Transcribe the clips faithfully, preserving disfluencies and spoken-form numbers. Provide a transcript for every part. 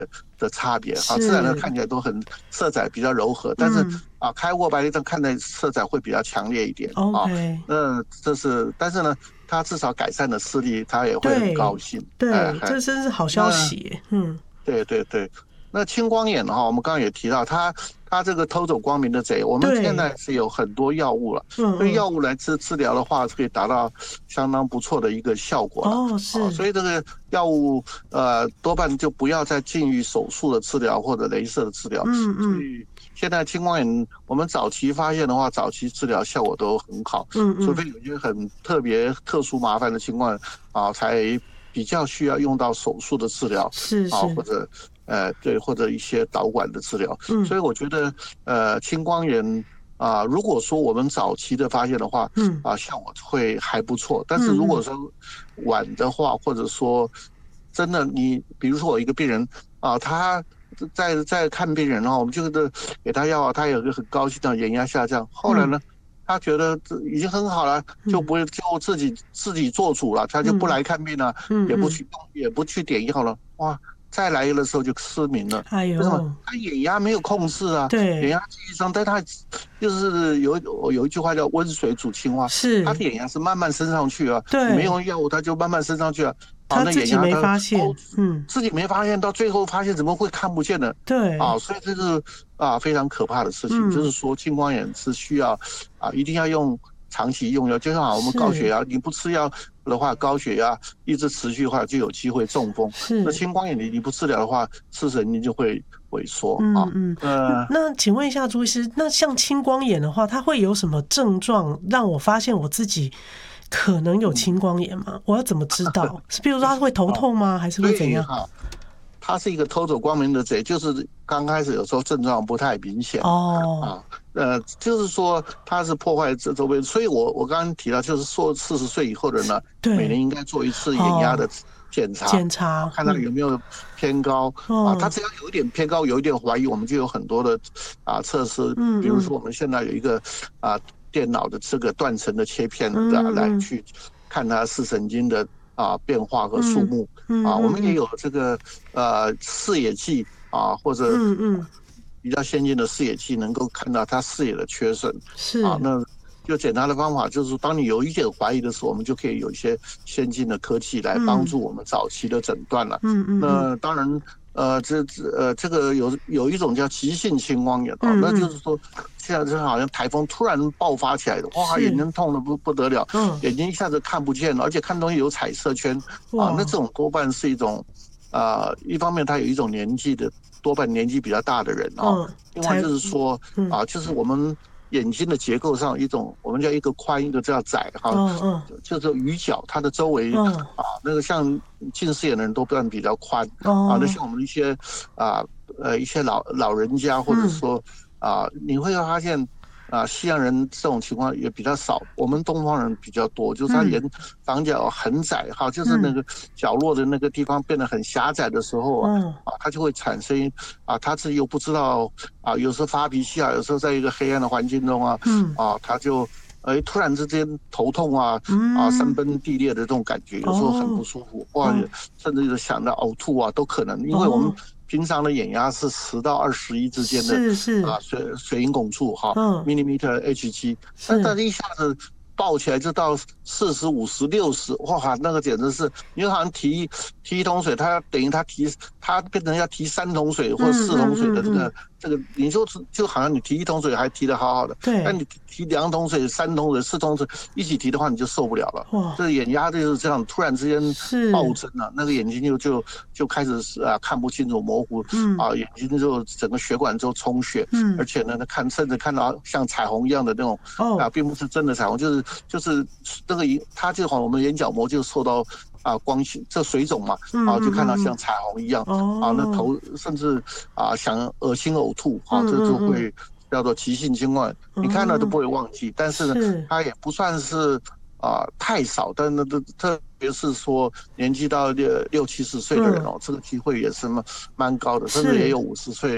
的差别啊，自然的看起来都很色彩比较柔和，但是、嗯、啊，开握白内障看的色彩会比较强烈一点啊。那这是，但是呢，他至少改善了视力，他也会很高兴。 对，哎、这真是好消息。嗯， 对对对。那青光眼的话，我们刚刚也提到，它它这个偷走光明的贼，我们现在是有很多药物了，所以药物来治治疗的话，可以达到相当不错的一个效果了。 哦，是、 啊，所以这个药物呃多半就不要再进于手术的治疗或者雷射的治疗。 嗯嗯。 所以现在青光眼，我们早期发现的话，早期治疗效果都很好。 嗯嗯。 除非有一些很特别特殊麻烦的情况啊，才比较需要用到手术的治疗。 是是。 啊，或者。呃，对，或者一些导管的治疗， 嗯， 所以我觉得，呃，青光眼啊、呃，如果说我们早期的发现的话， 嗯， 啊，效果会还不错。但是如果说晚的话，或者说真的你，比如说我一个病人啊，他在在看病人啊，我们就是给他药，他有一个很高兴的眼压下降，后来呢，嗯、他觉得已经很好了，就不会就自己自己做主了，他就不来看病了， 嗯、 也不去也不去点药了，哇。再来的时候就失明了， 哎呦， 为什么？他眼压没有控制啊， 对， 眼压继续上，但他就是有有一句话叫温水煮青蛙， 是他的眼压是慢慢升上去啊， 对， 没用药物他就慢慢升上去啊， 他自己没发现， 哦、嗯，自己没发现，到最后发现怎么会看不见呢？ 对， 啊，所以这是啊非常可怕的事情，嗯、就是说青光眼是需要啊一定要用。长期用药，就像我们高血压，你不吃药的话，高血压一直持续的话，就有机会中风。 是， 那青光眼你你不治疗的话，视神经就会萎缩啊。嗯嗯。呃，那请问一下朱医师，那像青光眼的话，它会有什么症状让我发现我自己可能有青光眼吗？嗯、我要怎么知道？是比如说它会头痛吗？还是会怎样？ 它是一个偷走光明的贼，就是刚开始有时候症状不太明显哦， 啊，呃，就是说它是破坏这周边，所以我我刚刚提到，就是说四十岁以后的人呢，每年应该做一次眼压的检查， 检查、 啊、看它有没有偏高、嗯、啊，它只要有一点偏高，有一点怀疑，我们就有很多的啊测试，嗯，比如说我们现在有一个啊电脑的这个断层的切片的、啊嗯、 来去看它视神经的。啊，变化和数目、嗯、啊，我们也有这个呃视野剂啊，或者比较先进的视野剂，能够看到它视野的缺损。 是啊，那就简单的方法就是，当你有一点怀疑的时候，我们就可以有一些先进的科技来帮助我们早期的诊断了。 嗯嗯。 那当然，呃，这呃这个有有一种叫急性青光眼啊， 嗯、 那就是说。现在就好像台风突然爆发起来的，哇，眼睛痛的不不得了，嗯，眼睛一下子看不见了，而且看东西有彩色圈啊，那这种多半是一种，啊、呃，一方面它有一种年纪的，多半年纪比较大的人啊，嗯、另外就是说、嗯、啊，就是我们眼睛的结构上一种，我们叫一个宽一个叫窄哈，嗯嗯，就是鱼角它的周围、嗯、啊，那个像近视眼的人都算比较宽、哦、啊，那像我们一些啊呃一些老老人家或者说。嗯啊，你会发现，啊，西洋人这种情况也比较少，我们东方人比较多，就是他眼房角很窄，哈、嗯，就是那个角落的那个地方变得很狭窄的时候啊，嗯、啊，他就会产生啊，他自己又不知道啊，有时候发脾气啊，有时候在一个黑暗的环境中啊，嗯，啊，他就哎突然之间头痛啊，嗯、啊，山崩地裂的这种感觉，有时候很不舒服，哦、哇，甚至有想到呕吐啊，都可能，因为我们。哦平常的眼压是十到二十一之间的， 是是啊水水银汞柱哈， 嗯 millimeter H 七，但但是一下子爆起来就到四十五十六十，哇，那个简直是，因为好像提提一桶水，它等于它提它变成要提三桶水或四桶水的这个、嗯嗯嗯、这个，你就就好像你提一桶水还提得好好的， 对， 但你提两桶水、三桶水、四桶水一起提的话，你就受不了了。哇，这眼压就是这样，突然之间暴增了，那个眼睛就就就开始啊看不清楚、模糊，嗯啊，眼睛就整个血管就充血，嗯，而且呢，看甚至看到像彩虹一样的那种，哦、啊，并不是真的彩虹，就是就是那个它就好像我们眼角膜就受到。啊，光线这水肿嘛，啊，就看到像彩虹一样，嗯、啊，那头甚至啊想恶心呕吐，啊，这就会叫做急性青光眼，嗯、你看了都不会忘记，但是呢，它也不算是啊太少，但那特别是说年纪到六六七十岁的人哦，嗯、这个机会也是蛮蛮高的，甚至也有五十岁。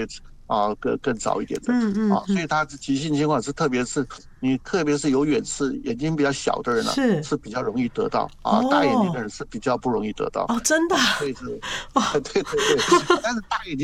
啊更更早一点的， 嗯嗯， 啊，所以它急性青光眼是特别是你特别是有远视、眼睛比较小的人呢、啊， 是是比较容易得到啊，哦、大眼睛的人是比较不容易得到。 哦，真的、啊， 所以是，对对对，但是大眼睛。